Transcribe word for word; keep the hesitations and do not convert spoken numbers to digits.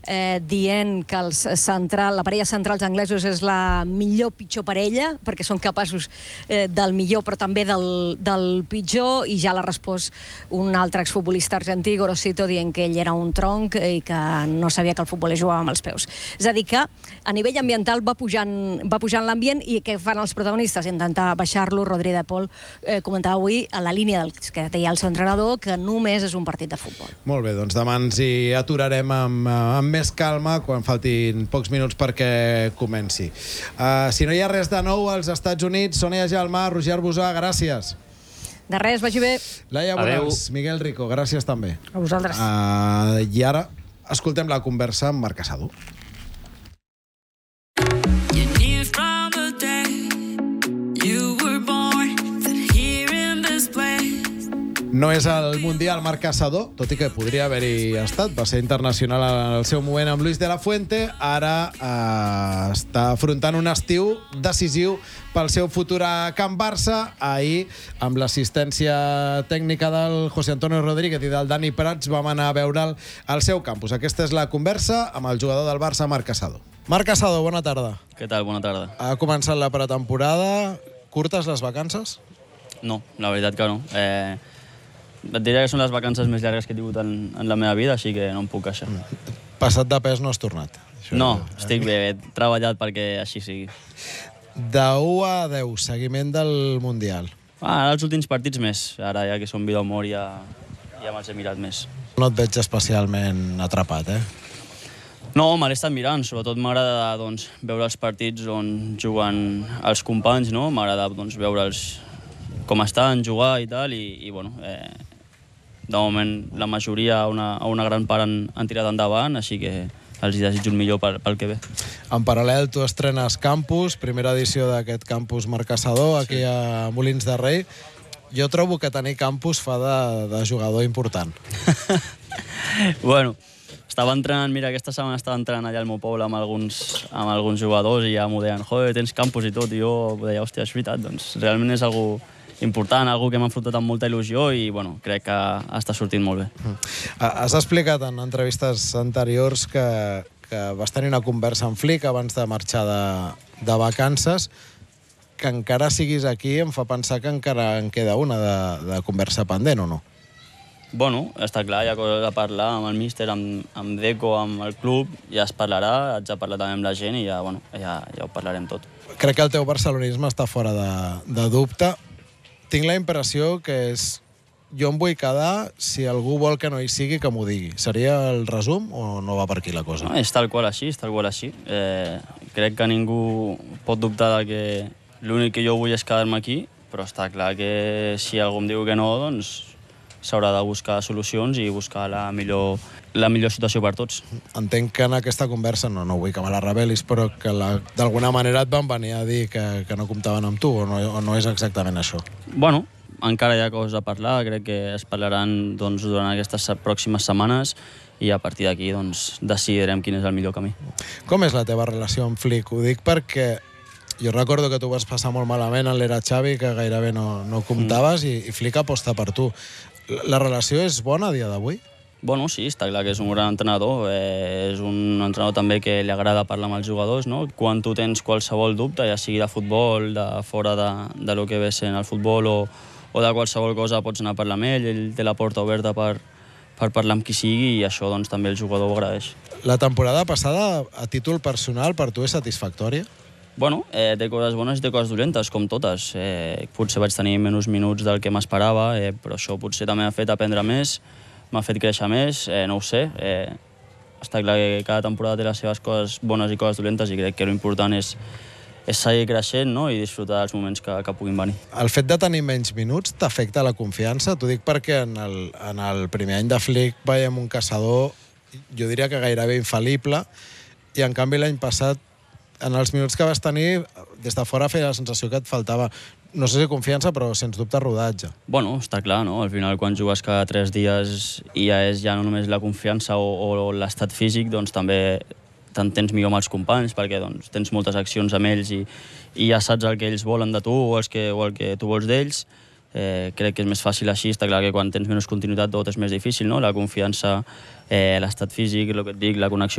eh, dient que els central, la parella centrals anglesos és la millor pitjor parella, perquè són capaços eh, del millor però també del, del pitjor, i ja l'ha respost un altre exfutbolista argentí, Gorosito, dient que ell era un tronc i que no sabia que el futbol es jugava amb els peus. És a dir que a nivell ambiental va pujant, va pujant l'ambient, i què fan els protagonistes? Intentar baixar-lo. Rodri de Paul eh, comentava avui a la línia del que deia el seu entrenador, que només és un partit de futbol. Molt bé, doncs demà ens hi aturarem amb, amb més calma quan faltin pocs minuts perquè comenci. Uh, si no hi ha res de nou als Estats Units, Sònia Gelmà, Roger Arbusà, gràcies. De res, vagi bé. Laia Bonals, Miguel Rico, gràcies també. A vosaltres. Uh, I ara escoltem la conversa amb Marc Casado. No és el Mundial Marc Casado, tot i que podria haver-hi estat. Va ser internacional al seu moment amb Luis de la Fuente. Ara eh, està afrontant un estiu decisiu pel seu futur a Can Barça. Ahir, amb l'assistència tècnica del José Antonio Rodríguez i del Dani Prats, vam anar a veure'l al seu campus. Aquesta és la conversa amb el jugador del Barça, Marc Casado. Marc Casado, bona tarda. Què tal? Bona tarda. Ha començat la pretemporada. Curtes les vacances? No, la veritat que no. Eh... Et diria que són les vacances més llargues que he tingut en, en la meva vida, així que no em puc queixar. Passat de pes no has tornat? Això no, és... estic bé, he treballat perquè així sigui. De u a deu, seguiment del Mundial. Ah, ara els últims partits més. Ara ja que som vida o mort ja, ja me'ls he mirat més. No et veig especialment atrapat, eh? No, me l'he estat mirant. Sobretot m'agrada doncs, veure els partits on juguen els companys, no? M'agrada doncs, veure'ls com estan, jugar i tal, i, i bueno, eh, de moment la majoria, una, una gran part han, han tirat endavant, així que els desitjo el millor pel, pel que ve. En paral·lel, tu estrenes Campus, primera edició d'aquest Campus Marc Casado, aquí sí, a Molins de Rei. Jo trobo que tenir Campus fa de, de jugador important. Bueno, estava entrenant, mira, aquesta setmana estava entrenant allà al meu poble amb alguns, amb alguns jugadors i ja m'ho deien, joder, tens Campus i tot, i jo deia, hòstia, és veritat, doncs realment és algo important, algo que m'ha enfrontat amb molta il·lusió i bueno, crec que està sortint molt bé. Has explicat en entrevistes anteriors que, que vas tenir una conversa amb Flick abans de marxar de, de vacances. Que encara siguis aquí em fa pensar que encara en queda una de, de conversa pendent, o no? Bueno, està clar, hi ha coses a parlar amb el míster, amb, amb Deco, amb el club, ja es parlarà, haig de parlar també amb la gent i ja, bueno, ja, ja ho parlarem tot. Crec que el teu barcelonisme està fora de, de dubte. Tinc la impressió que és... Jo em vull quedar, si algú vol que no hi sigui, que m'ho digui. Seria el resum o no va per aquí la cosa? No, és tal qual així, és tal qual així. Eh, crec que ningú pot dubtar de que l'únic que jo vull és quedar-me aquí, però està clar que si algú em diu que no, doncs s'haurà de buscar solucions i buscar la millor, la millor situació per tots. Entenc que en aquesta conversa, no, no vull que me la revelis, però que d'alguna manera et van venir a dir que, que no comptaven amb tu, o no, o no és exactament això? Bueno, encara hi ha coses a parlar, crec que es parlaran doncs, durant aquestes pròximes setmanes i a partir d'aquí doncs, decidirem quin és el millor camí. Com és la teva relació amb Flick? Ho dic perquè jo recordo que tu vas passar molt malament en l'era Xavi, que gairebé no, no comptaves, mm. i, i Flick aposta per tu. La relació és bona a dia d'avui? Bueno, sí, està clar que és un gran entrenador. Eh, és un entrenador també que li agrada parlar amb els jugadors, no? Quan tu tens qualsevol dubte, ja sigui de futbol, de fora de, de lo que ve sent el futbol o, o de qualsevol cosa, pots anar a parlar amb ell, ell té la porta oberta per, per parlar amb qui sigui i això doncs, també el jugador ho agraeix. La temporada passada, a títol personal, per tu és satisfactòria? Bueno, eh, té coses bones i té coses dolentes, com totes. Eh, potser vaig tenir menys minuts del que m'esperava, eh, però això potser també m'ha fet aprendre més, m'ha fet créixer més, eh, no ho sé. Eh, està clar que cada temporada té les seves coses bones i coses dolentes i crec que l'important és, és seguir creixent, no? I disfrutar dels moments que, que puguin venir. El fet de tenir menys minuts t'afecta la confiança? T'ho dic perquè en el, en el primer any de Flick veiem un caçador, jo diria que gairebé infal·lible, i en canvi l'any passat en els minuts que vas tenir, des de fora feia la sensació que et faltava, no sé si confiança, però sens dubte rodatge. Bueno, està clar, no? Al final, quan jugues cada tres dies i ja és ja no només la confiança o, o l'estat físic, doncs també t'entens millor amb els companys, perquè doncs, tens moltes accions amb ells i, i ja saps el que ells volen de tu o, els que, o el que tu vols d'ells. Eh, crec que és més fàcil així, està clar que quan tens menys continuïtat tot és més difícil, no? La confiança, eh, l'estat físic, el que et dic, la connexió